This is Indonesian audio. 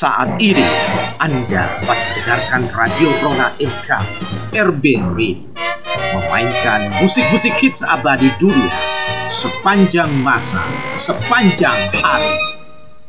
Saat ini Anda masih mendengarkan Radio Rona FM RB Radio, memainkan musik-musik hits abadi dunia sepanjang masa, sepanjang hari.